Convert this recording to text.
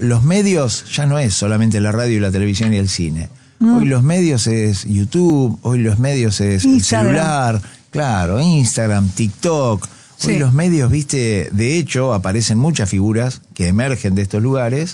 los medios ya no es solamente la radio y la televisión y el cine. Hoy los medios es YouTube, hoy los medios es el celular, claro, Instagram, TikTok. Hoy los medios, viste, de hecho aparecen muchas figuras que emergen de estos lugares